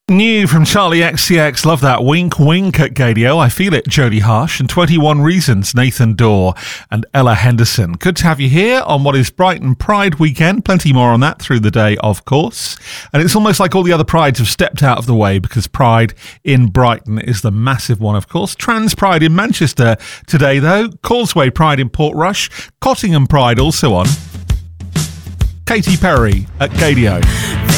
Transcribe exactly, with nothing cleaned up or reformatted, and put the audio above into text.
New from Charlie X C X, love that. Wink Wink at Gadio, I Feel It, Jodie Harsh, and twenty-one Reasons, Nathan Dorr and Ella Henderson. Good to have you here on what is Brighton Pride weekend. Plenty more on that through the day, of course. And it's almost like all the other prides have stepped out of the way because Pride in Brighton is the massive one, of course. Trans Pride in Manchester today, though. Causeway Pride in Portrush. Cottingham Pride also on. Katy Perry at Gadio.